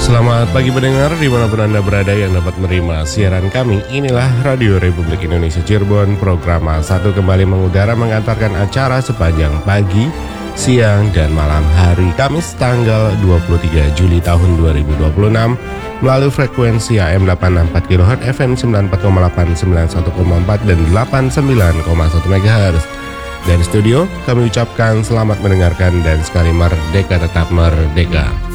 Selamat pagi pendengar dimanapun Anda berada yang dapat menerima siaran kami. Inilah Radio Republik Indonesia Cirebon. Program A1 kembali mengudara mengantarkan acara sepanjang pagi, siang, dan malam hari Kamis tanggal 23 Juli tahun 2026 melalui frekuensi AM 864 kHz, FM 94,8, 91,4, dan 89,1 MHz. Dari studio kami ucapkan selamat mendengarkan dan sekali merdeka tetap merdeka.